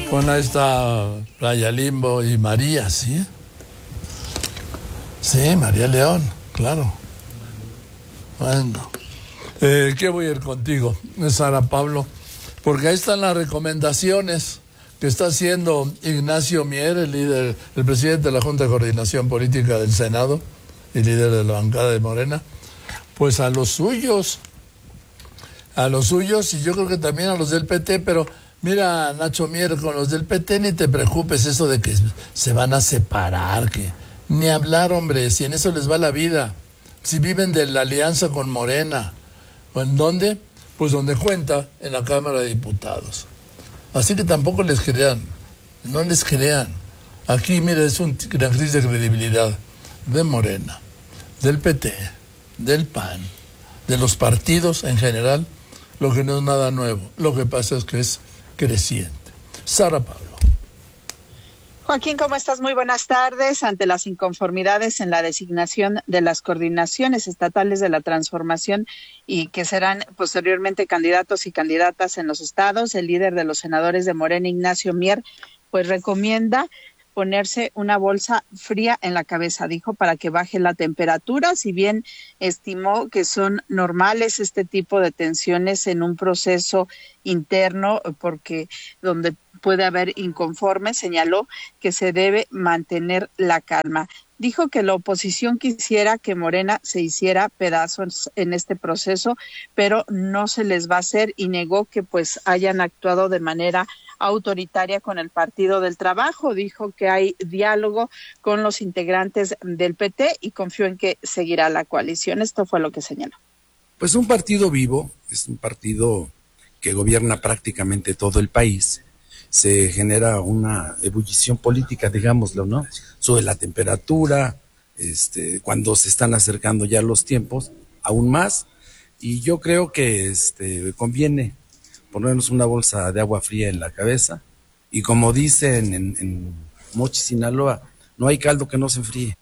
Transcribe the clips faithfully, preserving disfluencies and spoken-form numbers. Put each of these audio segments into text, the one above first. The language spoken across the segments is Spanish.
Bueno, ahí está Playa Limbo y María, ¿sí? Sí, María León, claro. Bueno, eh, ¿qué voy a ir contigo, Sara Pablo? Porque ahí están las recomendaciones que está haciendo Ignacio Mier, el líder, el presidente de la Junta de Coordinación Política del Senado y líder de la bancada de Morena, pues a los suyos, a los suyos y yo creo que también a los del P T, pero mira, Nacho Mier, con los del P T ni te preocupes eso de que se van a separar, que ni hablar, hombre, si en eso les va la vida, si viven de la alianza con Morena, ¿o en dónde? Pues donde cuenta, en la Cámara de Diputados. Así que tampoco les crean, no les crean. Aquí, mire, es una crisis de credibilidad de Morena, del P T, del P A N, de los partidos en general, lo que no es nada nuevo. Lo que pasa es que es creciente. Sara Pablo. Joaquín, ¿cómo estás? Muy buenas tardes. Ante las inconformidades en la designación de las coordinaciones estatales de la transformación y que serán posteriormente candidatos y candidatas en los estados, el líder de los senadores de Morena, Ignacio Mier, pues recomienda ponerse una bolsa fría en la cabeza, dijo, para que baje la temperatura, si bien estimó que son normales este tipo de tensiones en un proceso interno, porque donde puede haber inconformes, señaló que se debe mantener la calma. Dijo que la oposición quisiera que Morena se hiciera pedazos en este proceso, pero no se les va a hacer, y negó que pues hayan actuado de manera autoritaria con el Partido del Trabajo. Dijo que hay diálogo con los integrantes del P T y confió en que seguirá la coalición. Esto fue lo que señaló. Pues un partido vivo, es un partido que gobierna prácticamente todo el país. Se genera una ebullición política, digámoslo, ¿no? Sube la temperatura, este, cuando se están acercando ya los tiempos, aún más, y yo creo que este, conviene ponernos una bolsa de agua fría en la cabeza, y como dicen en, en Mochi, Sinaloa, no hay caldo que no se enfríe.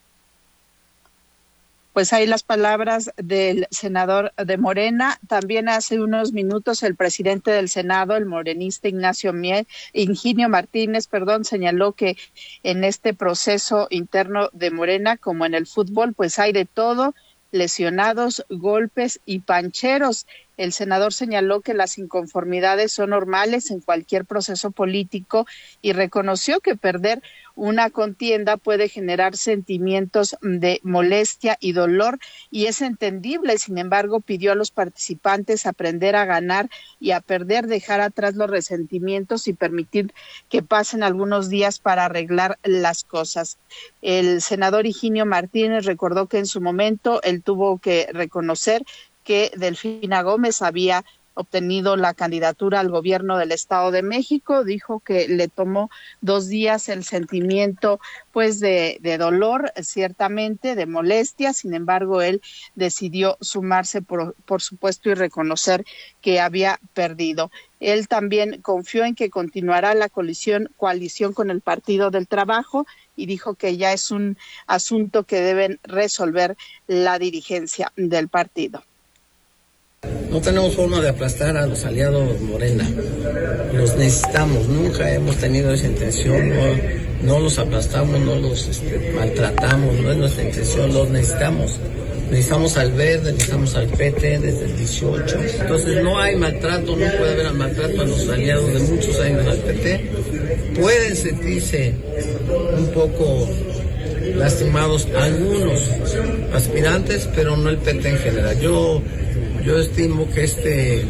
Pues ahí las palabras del senador de Morena. También hace unos minutos el presidente del Senado, el morenista Ignacio Mier, Ingenio Martínez, perdón, señaló que en este proceso interno de Morena, como en el fútbol, pues hay de todo, lesionados, golpes y pancheros. El senador señaló que las inconformidades son normales en cualquier proceso político y reconoció que perder una contienda puede generar sentimientos de molestia y dolor, y es entendible. Sin embargo, pidió a los participantes aprender a ganar y a perder, dejar atrás los resentimientos y permitir que pasen algunos días para arreglar las cosas. El senador Ingenio Martínez recordó que en su momento él tuvo que reconocer que Delfina Gómez había obtenido la candidatura al gobierno del Estado de México. Dijo que le tomó dos días el sentimiento pues de, de dolor, ciertamente, de molestia. Sin embargo, él decidió sumarse, por, por supuesto, y reconocer que había perdido. Él también confió en que continuará la coalición, coalición con el Partido del Trabajo, y dijo que ya es un asunto que deben resolver la dirigencia del partido. No tenemos forma de aplastar a los aliados Morena, los necesitamos, nunca hemos tenido esa intención, no, no los aplastamos, no los este, maltratamos, no es nuestra intención, los necesitamos. Necesitamos al Verde, necesitamos al P T desde el dieciocho, entonces no hay maltrato, no puede haber maltrato a los aliados de muchos años al P T. Pueden sentirse un poco lastimados algunos aspirantes, pero no el P T en general. Yo Yo estimo que este,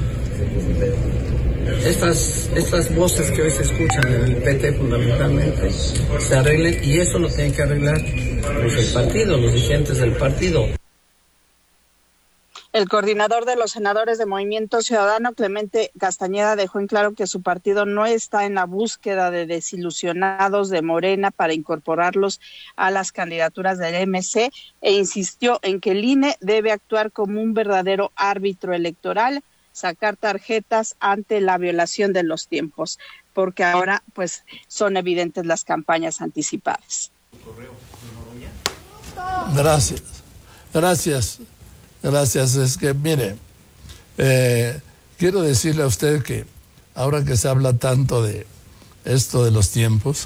estas, estas voces que hoy se escuchan en el P T fundamentalmente se arreglen, y eso lo tienen que arreglar los del partido, los dirigentes del partido. El coordinador de los senadores de Movimiento Ciudadano, Clemente Castañeda, dejó en claro que su partido no está en la búsqueda de desilusionados de Morena para incorporarlos a las candidaturas del M C, e insistió en que el I N E debe actuar como un verdadero árbitro electoral, sacar tarjetas ante la violación de los tiempos, porque ahora pues son evidentes las campañas anticipadas. Gracias, gracias. Gracias, es que mire, eh, quiero decirle a usted que ahora que se habla tanto de esto de los tiempos.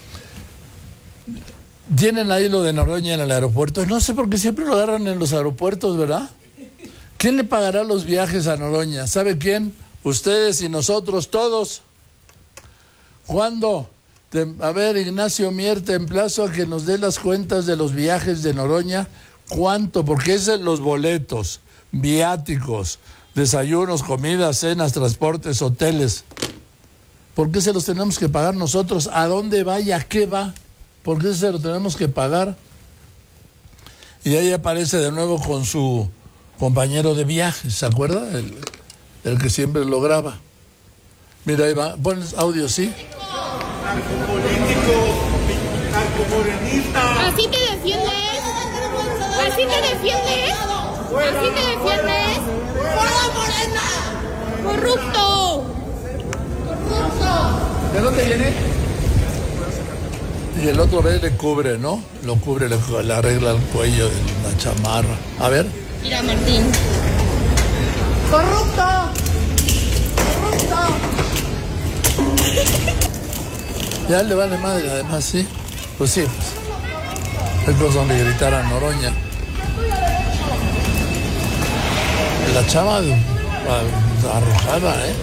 Tienen ahí lo de Noroña en el aeropuerto. No sé por qué siempre lo agarran en los aeropuertos, ¿verdad? ¿Quién le pagará los viajes a Noroña? ¿Sabe quién? Ustedes y nosotros, todos. ¿Cuándo? Te, a ver, Ignacio Mier, te emplazo a que nos dé las cuentas de los viajes de Noroña. ¿Cuánto? Porque es en los boletos, viáticos, desayunos, comidas, cenas, transportes, hoteles. ¿Por qué se los tenemos que pagar nosotros? ¿A dónde va y a qué va? ¿Por qué se lo tenemos que pagar? Y ahí aparece de nuevo con su compañero de viaje, ¿se acuerda? El, el que siempre lo graba. Mira, ahí va. ¿Pones audio, sí? Narcopolítico, narcomorenista. ¿Así te defiendes? ¿Así te defiendes? ¿Así te defiendes? ¡Fuera Morena! ¡Corrupto! ¡Corrupto! ¿De dónde viene? Y el otro vez le cubre, ¿no? Lo cubre, le, le arregla el cuello de la chamarra. A ver. Mira, Martín. ¡Corrupto! ¡Corrupto! Ya le vale madre, además, sí. Pues sí, pues. Es cosa donde gritar a Noroña. La chava arrojada, ¿eh?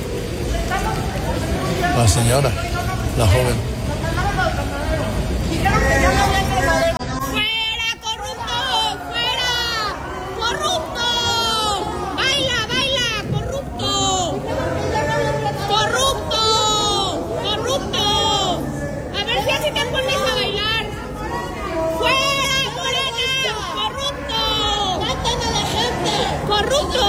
La señora, la joven. ¡Fuera, corrupto! ¡Fuera! ¡Corrupto! ¡Baila, baila! ¡Corrupto! ¡Corrupto! ¡Corrupto! A ver si así te pones a bailar. ¡Fuera, Morena! ¡Corrupto! ¡Matan a la gente! ¡Corrupto!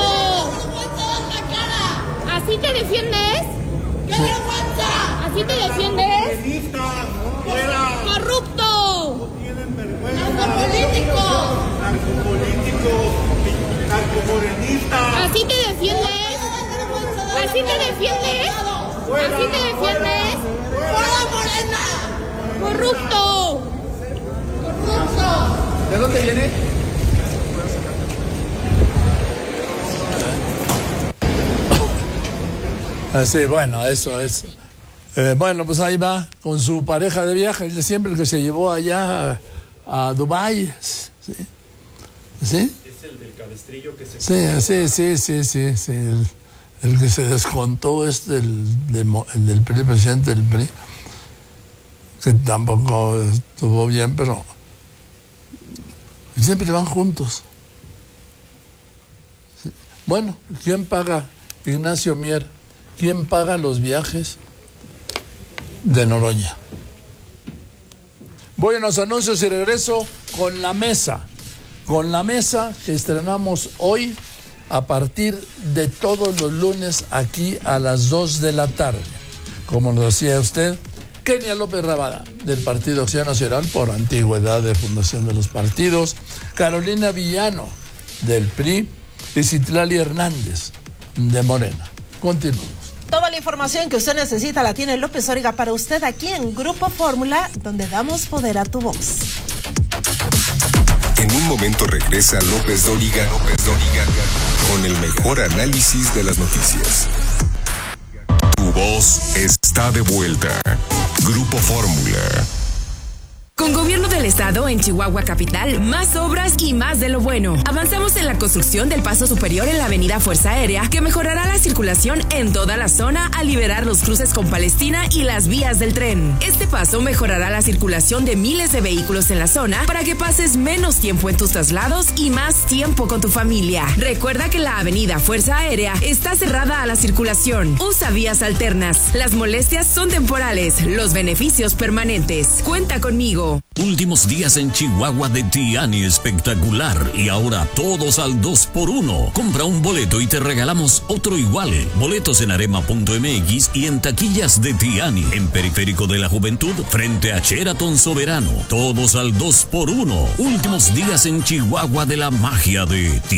¿Así te defiendes? ¡Qué vergüenza! ¿Así te defiendes? ¡Fuera! ¡Corrupto! No tienen vergüenza. ¡Narcopolítico! Narcopolítico, narcomorenista. ¿Así te defiendes? ¿Así te defiendes? ¿Así te defiendes? ¡Fuera Morena! ¡Corrupto! ¡Corrupto! ¿De dónde viene? Así, bueno, eso es. Eh, bueno, pues ahí va con su pareja de viaje, el de siempre, el que se llevó allá a, a Dubái. ¿Sí? ¿Sí? Es el del cabestrillo que se... Sí, sí, sí, sí, sí, sí. El, el que se descontó es del, del, el del P R I, presidente del P R I, que tampoco estuvo bien, pero siempre van juntos. Sí. Bueno, ¿quién paga? Ignacio Mier. ¿Quién paga los viajes de Noroña? Voy a los anuncios y regreso con la mesa. Con la mesa que estrenamos hoy a partir de todos los lunes aquí a las dos de la tarde. Como lo decía usted, Kenia López Rabada, del Partido Acción Nacional, por antigüedad de fundación de los partidos, Carolina Villano, del P R I, y Citlali Hernández, de Morena. Continuamos. Toda la información que usted necesita la tiene López Dóriga para usted aquí en Grupo Fórmula, donde damos poder a tu voz. En un momento regresa López Dóriga, López Dóriga, con el mejor análisis de las noticias. Tu voz está de vuelta. Grupo Fórmula. Con Gobierno del Estado en Chihuahua Capital, más obras y más de lo bueno. Avanzamos en la construcción del paso superior en la avenida Fuerza Aérea, que mejorará la circulación en toda la zona al liberar los cruces con Palestina y las vías del tren. Este paso mejorará la circulación de miles de vehículos en la zona para que pases menos tiempo en tus traslados y más tiempo con tu familia. Recuerda que la avenida Fuerza Aérea está cerrada a la circulación. Usa vías alternas. Las molestias son temporales, los beneficios permanentes. Cuenta conmigo. Últimos días en Chihuahua de Tiani espectacular y ahora todos al dos por uno. Compra un boleto y te regalamos otro igual. Boletos en arema punto m x y en taquillas de Tiani, en Periférico de la Juventud, frente a Sheraton Soberano. Todos al dos por uno. Últimos días en Chihuahua de la magia de Tiani.